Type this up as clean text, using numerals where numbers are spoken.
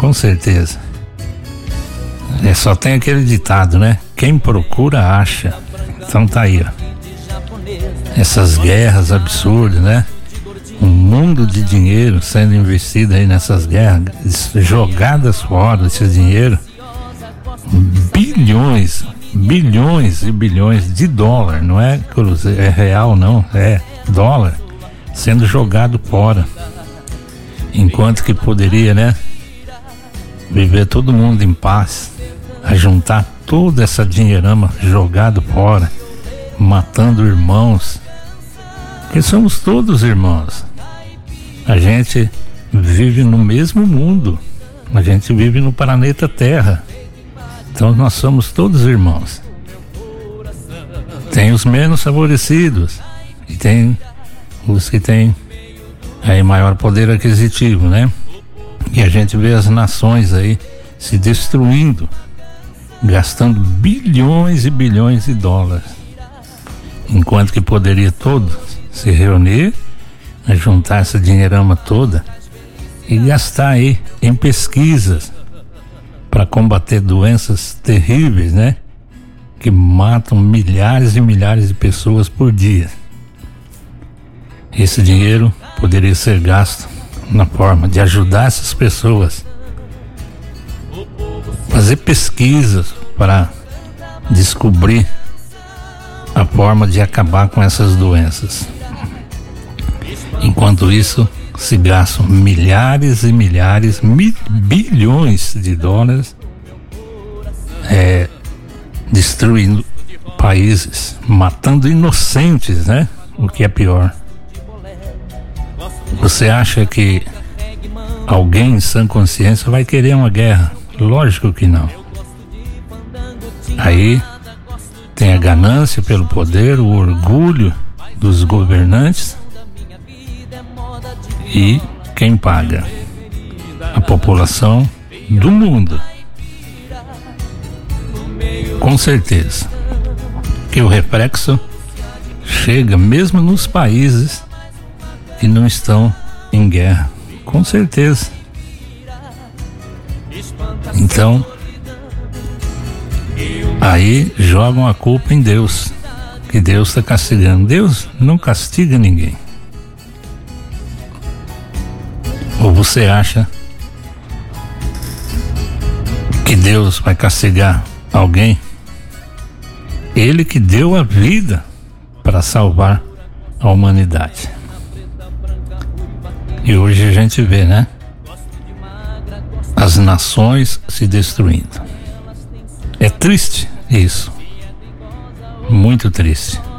Com certeza. Só tem aquele ditado, né? Quem procura, acha. Então tá aí, ó. Essas guerras absurdas, né? Um mundo de dinheiro sendo investido aí nessas guerras, jogadas fora esse dinheiro. Bilhões e bilhões de dólar, não é real não, é dólar sendo jogado fora, enquanto que poderia, né, viver todo mundo em paz, a juntar toda essa dinheirama jogado fora, matando irmãos, que somos todos irmãos. A gente vive no mesmo mundo, a gente vive no planeta Terra. Então nós somos todos irmãos. Tem os menos favorecidos e tem os que têm aí maior poder aquisitivo, né? E a gente vê as nações aí se destruindo, gastando bilhões e bilhões de dólares, enquanto que poderia todos se reunir, juntar essa dinheirama toda e gastar aí em pesquisas para combater doenças terríveis, né? Que matam milhares e milhares de pessoas por dia. Esse dinheiro poderia ser gasto na forma de ajudar essas pessoas, fazer pesquisas para descobrir a forma de acabar com essas doenças. Enquanto isso, se gastam milhares e milhares, bilhões de dólares destruindo países, matando inocentes, né? O que é pior. Você acha que alguém em sã consciência vai querer uma guerra? Lógico que não. Aí tem a ganância pelo poder, o orgulho dos governantes. E quem paga? A população do mundo. Com certeza que o reflexo chega mesmo nos países que não estão em guerra. Com certeza. Então, aí jogam a culpa em Deus, que Deus está castigando. Deus não castiga ninguém. Ou você acha que Deus vai castigar alguém? Ele que deu a vida para salvar a humanidade. E hoje a gente vê, né? As nações se destruindo. É triste isso. Muito triste.